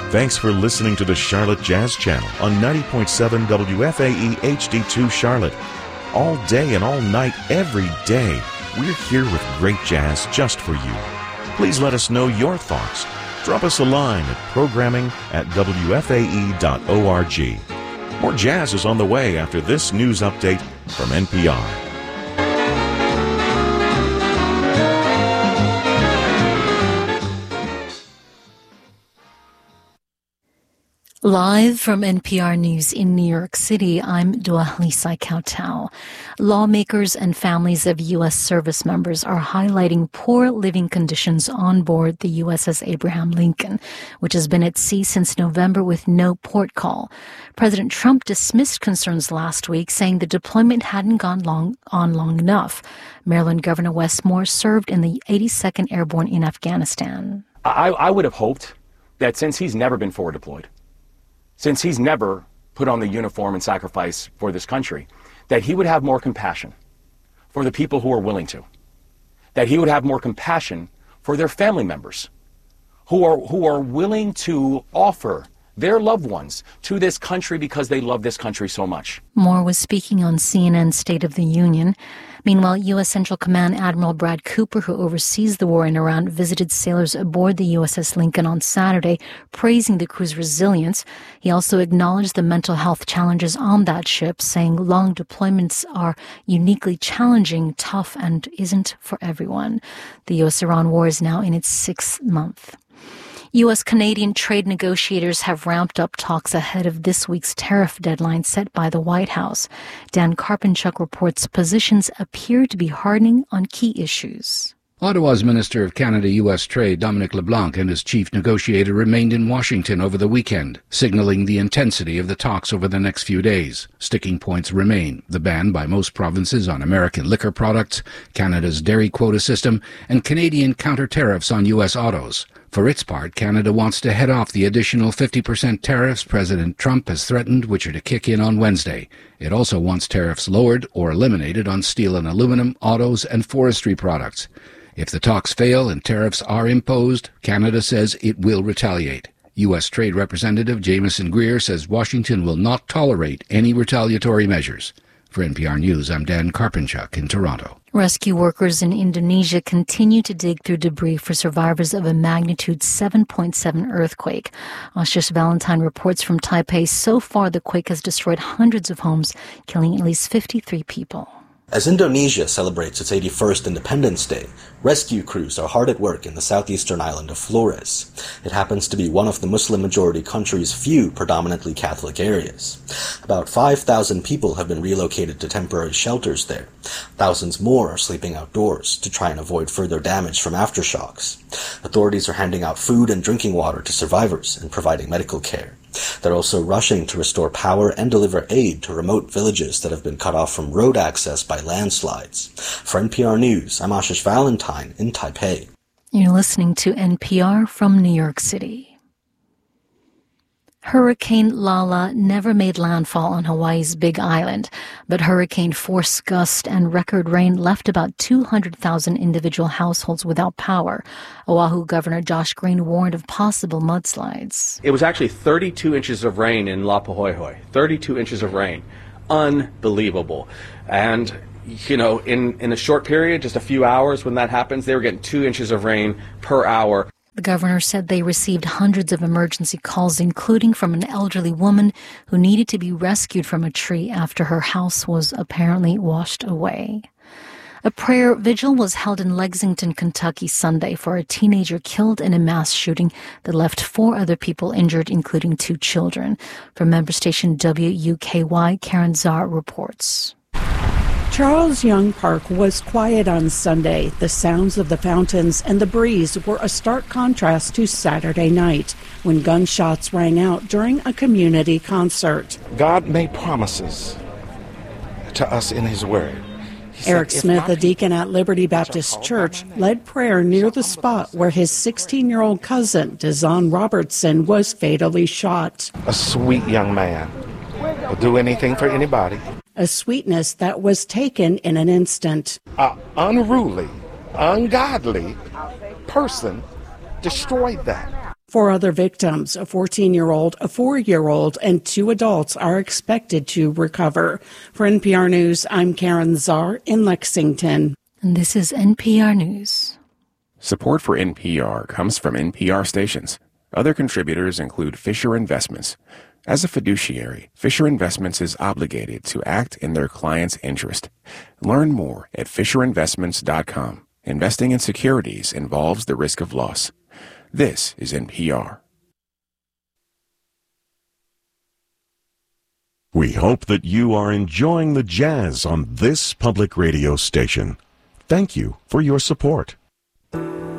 Thanks for listening to the Charlotte Jazz Channel on 90.7 WFAE HD2 Charlotte. All day and all night, every day, we're here with great jazz just for you. Please let us know your thoughts. Drop us a line at programming@wfae.org. More jazz is on the way after this news update from NPR. Live from NPR News in New York City, I'm Dua-Lisa Kautal. Lawmakers and families of U.S. service members are highlighting poor living conditions on board the USS Abraham Lincoln, which has been at sea since November with no port call. President Trump dismissed concerns last week, saying the deployment hadn't gone long enough. Maryland Governor Wes Moore served in the 82nd Airborne in Afghanistan. I would have hoped that since he's never been forward deployed, since he's never put on the uniform and sacrifice for this country, that he would have more compassion for the people who are willing to, that he would have more compassion for their family members who are willing to offer their loved ones to this country because they love this country so much. Moore was speaking on CNN's State of the Union. Meanwhile, U.S. Central Command Admiral Brad Cooper, who oversees the war in Iran, visited sailors aboard the USS Lincoln on Saturday, praising the crew's resilience. He also acknowledged the mental health challenges on that ship, saying long deployments are uniquely challenging, tough, and isn't for everyone. The U.S.-Iran war is now in its 6th month. U.S.-Canadian trade negotiators have ramped up talks ahead of this week's tariff deadline set by the White House. Dan Karpenchuk reports positions appear to be hardening on key issues. Ottawa's Minister of Canada-U.S. Trade, Dominic LeBlanc, and his chief negotiator remained in Washington over the weekend, signaling the intensity of the talks over the next few days. Sticking points remain: the ban by most provinces on American liquor products, Canada's dairy quota system, and Canadian counter-tariffs on U.S. autos. For its part, Canada wants to head off the additional 50% tariffs President Trump has threatened, which are to kick in on Wednesday. It also wants tariffs lowered or eliminated on steel and aluminum, autos, and forestry products. If the talks fail and tariffs are imposed, Canada says it will retaliate. U.S. Trade Representative Jamieson Greer says Washington will not tolerate any retaliatory measures. For NPR News, I'm Dan Karpenchuk in Toronto. Rescue workers in Indonesia continue to dig through debris for survivors of a magnitude 7.7 earthquake. Ashish Valentine reports from Taipei. So far, the quake has destroyed hundreds of homes, killing at least 53 people. As Indonesia celebrates its 81st Independence Day, rescue crews are hard at work in the southeastern island of Flores. It happens to be one of the Muslim-majority country's few predominantly Catholic areas. About 5,000 people have been relocated to temporary shelters there. Thousands more are sleeping outdoors to try and avoid further damage from aftershocks. Authorities are handing out food and drinking water to survivors and providing medical care. They're also rushing to restore power and deliver aid to remote villages that have been cut off from road access by landslides. For NPR News, I'm Ashish Valentine in Taipei. You're listening to NPR from New York City. Hurricane Lala never made landfall on Hawaii's Big Island, but hurricane force gust and record rain left about 200,000 individual households without power. Oahu Governor Josh Green warned of possible mudslides. It was actually 32 inches of rain in Lapahoehoe, 32 inches of rain. Unbelievable. And, you know, in a short period, just a few hours when that happens, they were getting 2 inches of rain per hour. The governor said they received hundreds of emergency calls, including from an elderly woman who needed to be rescued from a tree after her house was apparently washed away. A prayer vigil was held in Lexington, Kentucky Sunday for a teenager killed in a mass shooting that left 4 other people injured, including 2 children. From member station WUKY, Karen Czar reports. Charles Young Park was quiet on Sunday. The sounds of the fountains and the breeze were a stark contrast to Saturday night, when gunshots rang out during a community concert. God made promises to us in His Word. Eric Smith, a deacon at Liberty Baptist Church, led prayer near the spot where his 16-year-old cousin, Dazon Robertson, was fatally shot. A sweet young man will do anything for anybody. A sweetness that was taken in an instant. An unruly, ungodly person destroyed that. 4 other victims, a 14-year-old, a 4-year-old, and 2 adults are expected to recover. For NPR News, I'm Karen Czar in Lexington. And this is NPR News. Support for NPR comes from NPR stations. Other contributors include Fisher Investments. As a fiduciary, Fisher Investments is obligated to act in their client's interest. Learn more at FisherInvestments.com. Investing in securities involves the risk of loss. This is NPR. We hope that you are enjoying the jazz on this public radio station. Thank you for your support.